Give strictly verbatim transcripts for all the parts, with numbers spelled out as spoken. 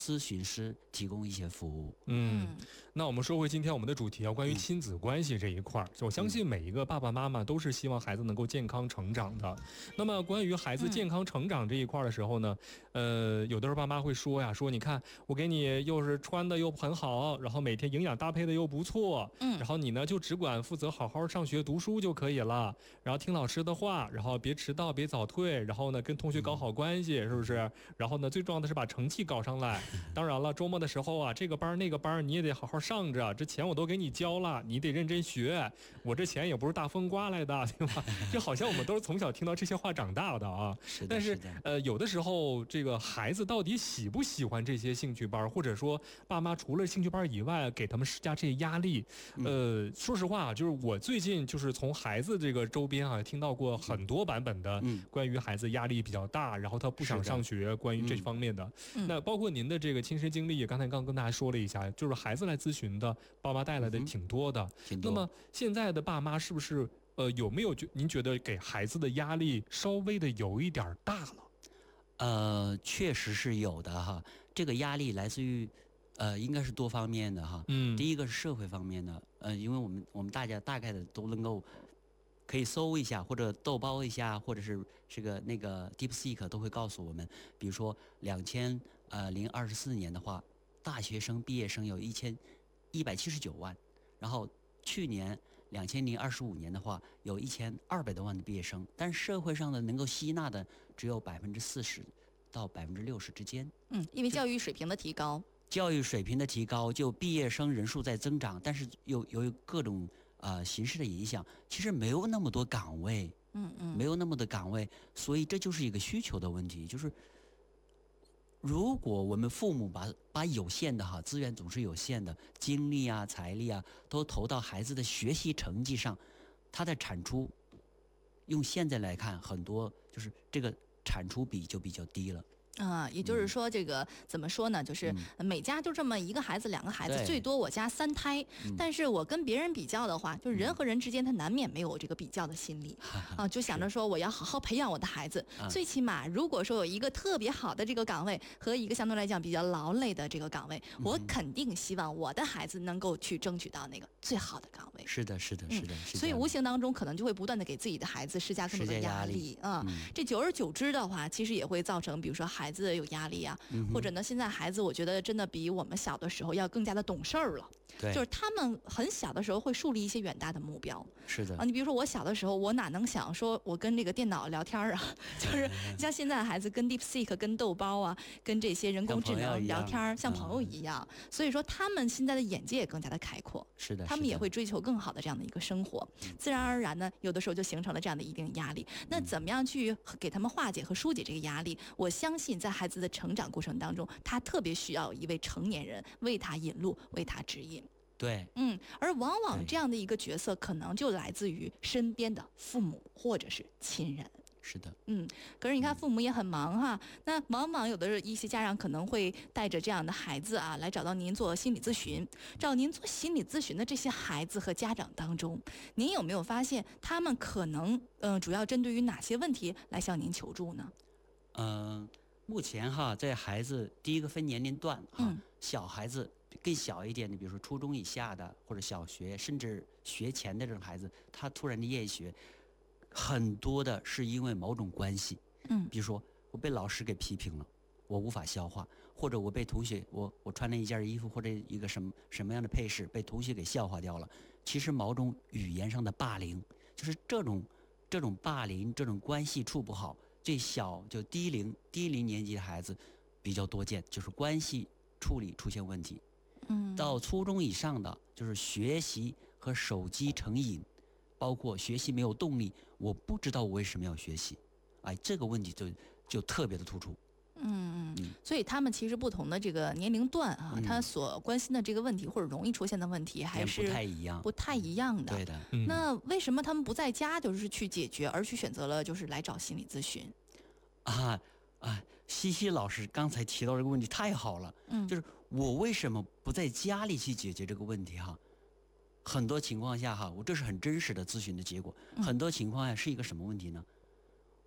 咨询师提供一些服务。 嗯，那我们说回今天我们的主题啊，关于亲子关系这一块儿，我相信每一个爸爸妈妈都是希望孩子能够健康成长的。那么关于孩子健康成长这一块的时候呢，呃，有的时候爸妈会说呀，说你看我给你又是穿的又很好，然后每天营养搭配的又不错，嗯，然后你呢就只管负责好好上学读书就可以了，然后听老师的话，然后别迟到别早退，然后呢跟同学搞好关系，是不是？然后呢最重要的是把成绩搞上来。当然了，周末的时候啊，这个班那个班你也得好好上着，这钱我都给你交了，你得认真学。我这钱也不是大风刮来的，对吧？就好像我们都是从小听到这些话长大的啊。 是的， 但是是的呃，有的时候这个孩子到底喜不喜欢这些兴趣班，或者说爸妈除了兴趣班以外给他们施加这些压力，呃，说实话，就是我最近就是从孩子这个周边啊听到过很多版本的关于孩子压力比较大，然后他不想上学，关于这方面的。那包括您的这个亲身经历，刚才刚跟大家说了一下，就是孩子来咨询的，爸妈带来的挺多的。 挺多。 那么现在的爸妈是不是呃有没有觉您觉得给孩子的压力稍微的有一点大了？ 呃，确实是有的哈。这个压力来自于呃，应该是多方面的哈。嗯，第一个是社会方面的，呃，因为我们我们大家大概的都能够可以搜一下，或者豆包一下，或者是这个那个 DeepSeek 都会告诉我们，比如说两千呃零二十四年的话，大学生毕业生有一千一百七十九万，然后去年两千零二十五年的话，有一千二百多万的毕业生，但社会上的能够吸纳的只有百分之四十到百分之六十之间。 嗯，因为教育水平的提高， 教育水平的提高，就毕业生人数在增长，但是又由于各种呃形势的影响，其实没有那么多岗位， 嗯嗯， 没有那么多岗位，所以这就是一个需求的问题，就是。如果我们父母把把有限的哈资源总是有限的精力啊财力啊都投到孩子的学习成绩上，他的产出用现在来看，很多就是这个产出比就比较低了。 啊、呃，也就是说，这个、嗯、怎么说呢？就是每家就这么一个孩子、两个孩子，最多我家三胎。嗯、但是我跟别人比较的话，就是人和人之间他难免没有这个比较的心理啊、呃，就想着说我要好好培养我的孩子。最起码，如果说有一个特别好的这个岗位和一个相对来讲比较劳累的这个岗位，我肯定希望我的孩子能够去争取到那个最好的岗位。 是的，是的，是的。嗯、 所以无形当中可能就会不断的给自己的孩子施加更多的压力啊、嗯。这久而久之的话，其实也会造成，比如说孩子有压力啊，嗯、或者呢，现在孩子我觉得真的比我们小的时候要更加的懂事儿了。 对， 就是他们很小的时候会树立一些远大的目标。 是的啊，你比如说我小的时候，我哪能想说我跟这个电脑聊天啊？就是像现在的孩子跟 DeepSeek、跟豆包啊、跟这些人工智能聊天，像朋友一样。嗯、所以说他们现在的眼界也更加的开阔。 是的， 他们也会追求更好的这样的一个生活，自然而然呢，有的时候就形成了这样的一定压力。那怎么样去给他们化解和疏解这个压力？我相信在孩子的成长过程当中，他特别需要一位成年人为他引路，为他指引。 对， 嗯，而往往这样的一个角色，可能就来自于身边的父母或者是亲人。 是的， 嗯，可是你看，父母也很忙哈。那往往有的一些家长可能会带着这样的孩子啊，来找到您做心理咨询。找您做心理咨询的这些孩子和家长当中，您有没有发现他们可能嗯、呃，主要针对于哪些问题来向您求助呢？ 嗯、呃，目前哈，在孩子第一个分年龄段哈，嗯、小孩子更小一点的，比如说初中以下的，或者小学甚至学前的这种孩子，他突然的厌学。很多的是因为某种关系，嗯，比如说我被老师给批评了，我无法消化，或者我被同学，我我穿了一件衣服或者一个什么什么样的配饰被同学给笑话掉了。其实某种语言上的霸凌，就是这种这种霸凌，这种关系处不好，最小就低龄低龄年级的孩子比较多见，就是关系处理出现问题。嗯，到初中以上的就是学习和手机成瘾。包括学习没有动力，我不知道我为什么要学习，哎，这个问题就就特别的突出。 嗯嗯，所以他们其实不同的这个年龄段啊，嗯、他所关心的这个问题或者容易出现的问题还是不太一样， 不太一样的。 对的。 嗯、那为什么他们不在家就是去解决，而去选择了就是来找心理咨询？ 啊啊，西西老师刚才提到这个问题太好了。嗯，就是我为什么不在家里去解决这个问题哈？很多情况下哈，我这是很真实的咨询的结果。很多情况下是一个什么问题呢？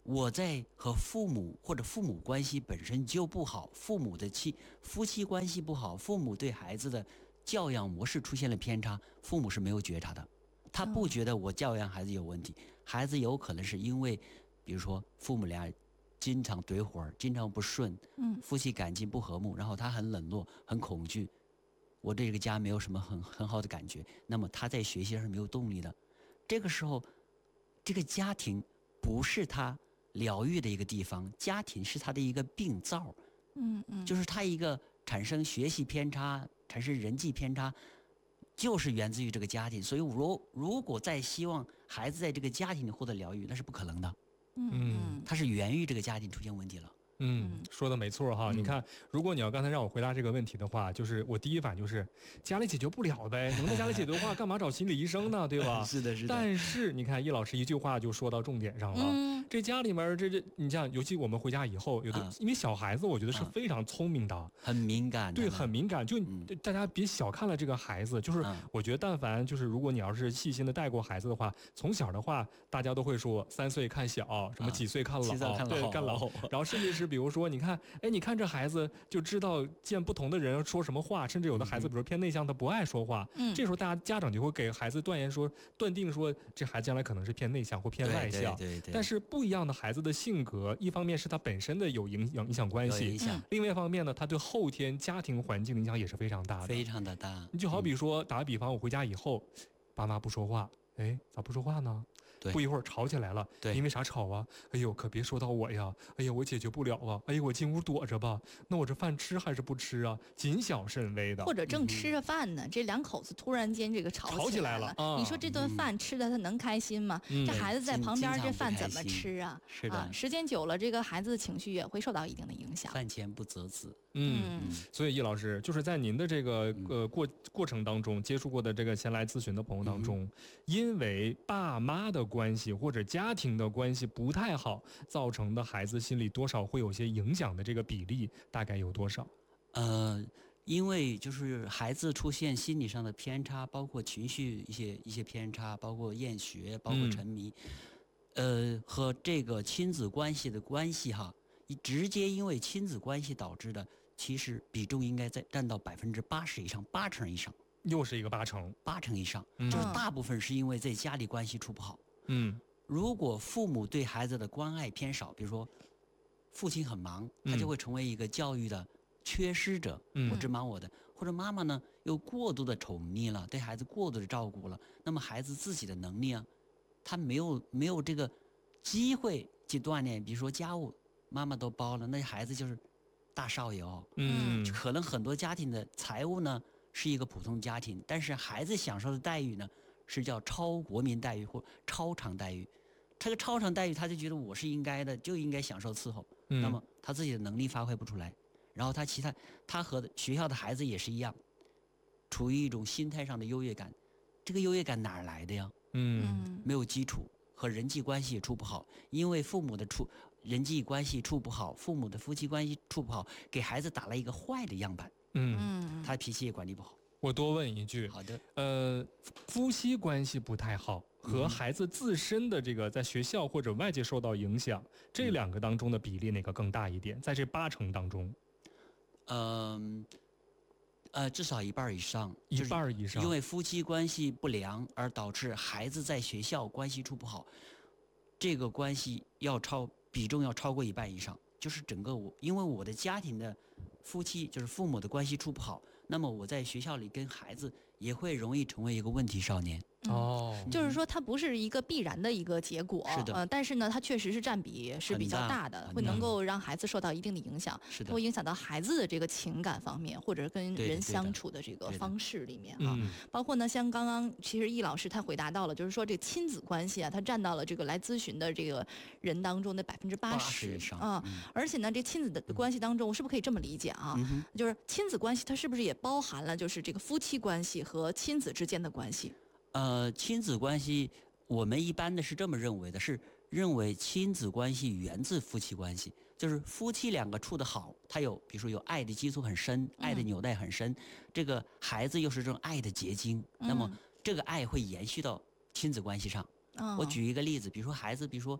我在和父母或者父母关系本身就不好，父母的妻夫妻关系不好，父母对孩子的教养模式出现了偏差，父母是没有觉察的，他不觉得我教养孩子有问题，孩子有可能是因为，比如说父母俩经常怼火，经常不顺， 嗯， 夫妻感情不和睦，然后他很冷落，很恐惧，我对这个家没有什么很很好的感觉，那么他在学习上是没有动力的。这个时候，这个家庭不是他疗愈的一个地方，家庭是他的一个病灶， 嗯嗯， 就是他一个产生学习偏差、产生人际偏差，就是源自于这个家庭。所以如如果再希望孩子在这个家庭里获得疗愈，那是不可能的。 嗯嗯， 他是源于这个家庭出现问题了。 嗯，说的没错哈。 嗯、 你看，如果你要刚才让我回答这个问题的话，就是我第一反应就是家里解决不了呗，能在家里解决的话，干嘛找心理医生呢？对吧？ 是的，是的。 但是你看，易老师一句话就说到重点上了。 嗯、 这家里面这这，你像，尤其我们回家以后，有的、啊、因为小孩子，我觉得是非常聪明的，啊、 很敏感的。 对，很敏感。就、嗯、大家别小看了这个孩子，就是我觉得，但凡就是如果你要是细心的带过孩子的话，从小的话，大家都会说三岁看小，什么几岁看老， 啊、看对，看老。然后甚至是比如说，你看。哎，你看这孩子就知道见不同的人说什么话，甚至有的孩子，比如偏内向，他不爱说话。 嗯， 这时候大家家长就会给孩子断言说，断定说这孩子将来可能是偏内向或偏外向。 对对 对, 对。 但是不一样的孩子的性格，一方面是他本身的有影响影响关系， 嗯、 另外一方面呢，他对后天家庭环境的影响也是非常大的， 非常的大。 你就好比说，嗯、打个比方，我回家以后，爸妈不说话，哎，咋不说话呢？不一会儿吵起来了，因为啥吵啊？哎呦，可别说到我呀！哎呀，我解决不了啊！哎呀，我进屋躲着吧。那我这饭吃还是不吃啊？谨小慎微的。 或者正吃着饭呢，嗯、这两口子突然间这个吵吵起来了， 啊、 你说这顿饭吃的他能开心吗？ 嗯、 这孩子在旁边，这饭怎么吃啊？ 是的、 啊，时间久了，这个孩子的情绪也会受到一定的影响。 饭前不择子。 嗯，嗯所以易老师就是在您的这个呃过过程当中接触过的这个前来咨询的朋友当中，嗯、因为爸妈的关系或者家庭的关系不太好，造成的孩子心里多少会有些影响的这个比例大概有多少？ 呃，因为就是孩子出现心理上的偏差，包括情绪一些一些偏差，包括厌学，包括沉迷，嗯、呃，和这个亲子关系的关系哈，直接因为亲子关系导致的。其实比重应该在占到百分之八十以上，八成以上， 又是一个八成， 八成以上， 嗯、 就是大部分是因为在家里关系处不好。 嗯， 如果父母对孩子的关爱偏少，比如说父亲很忙，他就会成为一个教育的缺失者， 嗯、 我只忙我的，或者妈妈呢又过度的宠溺了，对孩子过度的照顾了，那么孩子自己的能力啊，他没有没有这个机会去锻炼，比如说家务妈妈都包了，那孩子就是。大少爷哦， 嗯， 可能很多家庭的财务呢是一个普通家庭，但是孩子享受的待遇呢是叫超国民待遇或超常待遇。这个超常待遇，他就觉得我是应该的，就应该享受伺候。 嗯、 那么他自己的能力发挥不出来，然后他其他他和学校的孩子也是一样，处于一种心态上的优越感。这个优越感哪儿来的呀？ 嗯， 没有基础，和人际关系也处不好，因为父母的处。人际关系处不好，父母的夫妻关系处不好，给孩子打了一个坏的样板。 嗯， 他脾气也管理不好。 我多问一句， 好的， 呃，夫妻关系不太好和孩子自身的这个在学校或者外界受到影响，嗯、这两个当中的比例哪个更大一点？在这八成当中， 嗯、呃，呃，至少一半以上， 一半以上， 因为夫妻关系不良而导致孩子在学校关系处不好，这个关系要超。比重要超过一半以上，就是整个我，因为我的家庭的夫妻就是父母的关系处不好，那么我在学校里跟孩子也会容易成为一个问题少年。 哦、 嗯，就是说它不是一个必然的一个结果， 是的， 呃，但是呢，它确实是占比是比较大的，会能够让孩子受到一定的影响， 是的， 会影响到孩子的这个情感方面，或者跟人相处的这个方式里面啊。包括呢，像刚刚其实易老师他回答到了，就是说这亲子关系啊，它占到了这个来咨询的这个人当中的百分之八十啊， 嗯、 而且呢，这亲子的关系当中，我是不是可以这么理解啊？ 嗯、 就是亲子关系它是不是也包含了就是这个夫妻关系和亲子之间的关系？ 呃，亲子关系，我们一般的是这么认为的，是认为亲子关系源自夫妻关系，就是夫妻两个处得好，他有，比如说有爱的基础很深，爱的纽带很深，嗯、这个孩子又是这种爱的结晶， 嗯、 那么这个爱会延续到亲子关系上。 哦、 我举一个例子，比如说孩子，比如说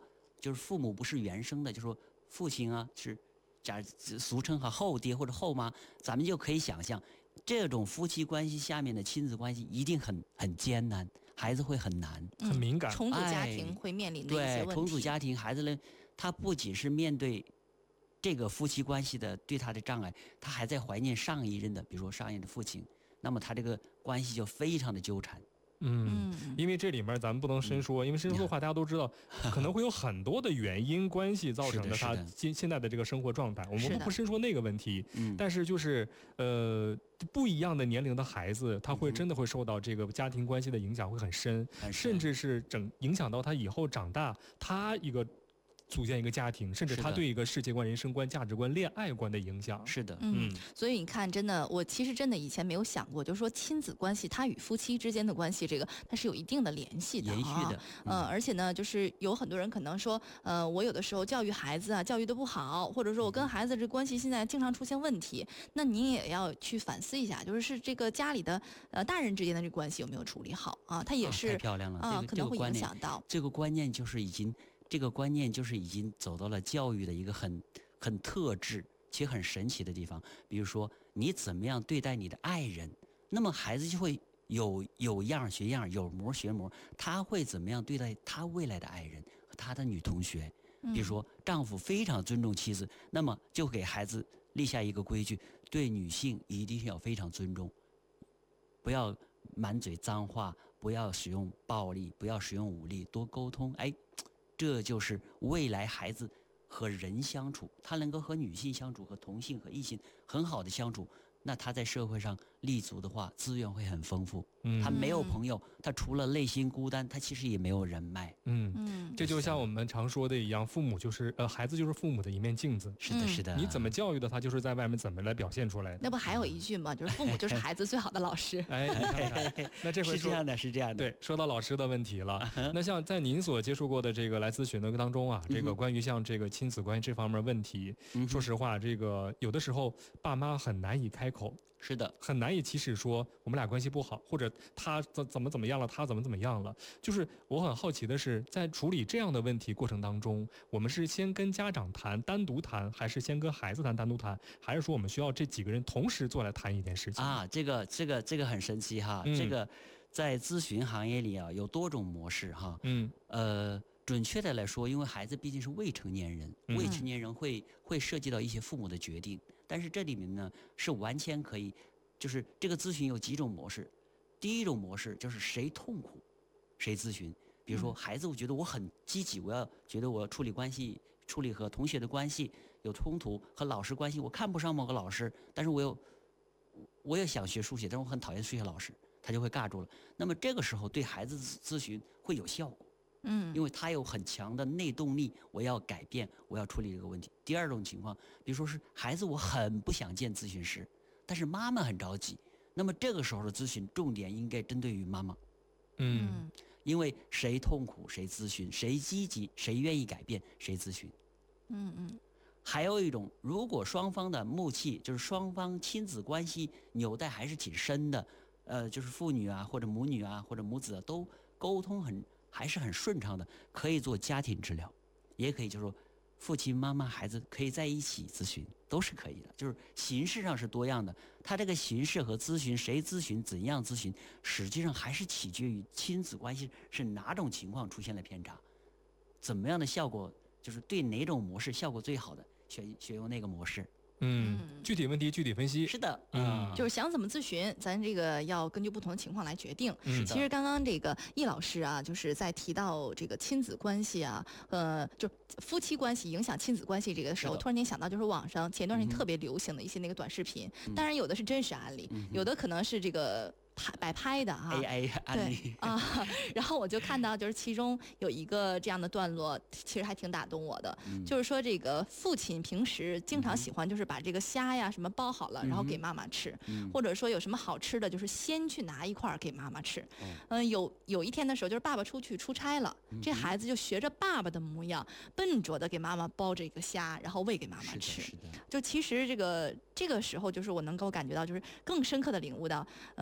就是父母不是原生的，就说父亲啊是，假俗称哈后爹或者后妈，咱们就可以想象，这种夫妻关系下面的亲子关系一定很很艰难，孩子会很难， 很敏感。 重组家庭会面临的一些问题。 对，重组家庭，孩子呢，他不仅是面对这个夫妻关系的对他的障碍，他还在怀念上一任的，比如说上一任的父亲，那么他这个关系就非常的纠缠。 嗯，因为这里面咱们不能深说，因为深说的话大家都知道，可能会有很多的原因关系造成的他现现在的这个生活状态，我们不深说那个问题。但是就是呃不一样的年龄的孩子，他会真的会受到这个家庭关系的影响会很深，甚至是整影响到他以后长大，他一个组建一个家庭，甚至他对一个世界观、人生观、价值观、恋爱观的影响。 是的， 嗯，所以你看，真的，我其实真的以前没有想过，就是说亲子关系，它与夫妻之间的关系，这个它是有一定的联系的， 延续的。 嗯、呃，而且呢，就是有很多人可能说，呃，我有的时候教育孩子啊，教育的不好，或者说我跟孩子这关系现在经常出现问题，那你也要去反思一下，就是是这个家里的呃大人之间的这关系有没有处理好啊？它也是、 啊、太漂亮了， 啊、 这个、 可能会影响到这个观念，就是已经。这个观念就是已经走到了教育的一个很很特质且很神奇的地方。比如说，你怎么样对待你的爱人，那么孩子就会有有样学样，有模学模。他会怎么样对待他未来的爱人和他的女同学？比如说，丈夫非常尊重妻子，那么就给孩子立下一个规矩：对女性一定要非常尊重，不要满嘴脏话，不要使用暴力，不要使用武力，多沟通。哎。这就是未来孩子和人相处，他能够和女性相处，和同性和异性很好的相处，那他在社会上立足的话，资源会很丰富。嗯，他没有朋友，他除了内心孤单，他其实也没有人脉。 嗯嗯，这就像我们常说的一样，父母就是呃，孩子就是父母的一面镜子。 是的，是的。 你怎么教育的他，就是在外面怎么来表现出来的。 那不还有一句吗？就是父母就是孩子最好的老师。 哎，你看看，那这回是这样的，是这样的。 对，说到老师的问题了。那像在您所接触过的这个来咨询的当中啊，这个关于像这个亲子关系这方面问题，嗯、说实话，这个有的时候爸妈很难以开口。 是的， 很难以启齿说我们俩关系不好，或者他怎怎么怎么样了，他怎么怎么样了。就是我很好奇的是，在处理这样的问题过程当中，我们是先跟家长谈，单独谈，还是先跟孩子谈，单独谈，还是说我们需要这几个人同时坐来谈一件事情啊？这个这个这个很神奇哈，嗯、这个在咨询行业里啊有多种模式哈。嗯，呃。准确的来说，因为孩子毕竟是未成年人，嗯、未成年人会会涉及到一些父母的决定，但是这里面呢是完全可以，就是这个咨询有几种模式。第一种模式就是谁痛苦，谁咨询。比如说孩子，我觉得我很积极，我要觉得我要处理关系，处理和同学的关系有冲突，和老师关系，我看不上某个老师，但是我又我也想学数学，但是我很讨厌数学老师，他就会尬住了。那么这个时候对孩子咨询会有效果。嗯，因为他有很强的内动力，我要改变，我要处理这个问题。第二种情况，比如说是孩子，我很不想见咨询师，但是妈妈很着急，那么这个时候的咨询重点应该针对于妈妈。嗯，因为谁痛苦谁咨询，谁积极谁愿意改变谁咨询。嗯嗯。还有一种，如果双方的默契，就是双方亲子关系纽带还是挺深的，呃，就是父女啊或者母女啊或者母子啊都沟通很。还是很顺畅的，可以做家庭治疗，也可以就是说父亲妈妈孩子可以在一起咨询，都是可以的，就是形式上是多样的。它这个形式和咨询谁咨询怎样咨询，实际上还是取决于亲子关系是哪种情况出现了偏差，怎么样的效果，就是对哪种模式效果最好的，选选用那个模式。 嗯，具体问题具体分析。 是的， 嗯，就是想怎么咨询，咱这个要根据不同的情况来决定。嗯，其实刚刚这个易老师啊，就是在提到这个亲子关系啊，呃，就夫妻关系影响亲子关系这个时候，突然间想到就是网上前段时间特别流行的一些那个短视频，嗯、当然有的是真实案例，嗯、有的可能是这个。拍摆拍的哈 ，A I 案例啊，然后我就看到就是其中有一个这样的段落，其实还挺打动我的，嗯、就是说这个父亲平时经常喜欢就是把这个虾呀什么包好了，嗯、然后给妈妈吃，嗯、或者说有什么好吃的，就是先去拿一块给妈妈吃。嗯、呃，有有一天的时候，就是爸爸出去出差了，嗯、这孩子就学着爸爸的模样，笨拙的给妈妈包这个虾，然后喂给妈妈吃。 是的，是的。 就其实这个这个时候，就是我能够感觉到，就是更深刻的领悟到，呃，易老师。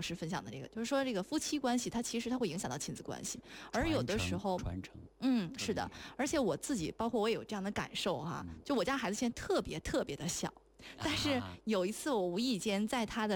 师分享的这个，就是说这个夫妻关系，它其实它会影响到亲子关系，而有的时候， 传承， 嗯，是的，而且我自己，包括我也有这样的感受哈，就我家孩子现在特别特别的小，但是有一次我无意间在他的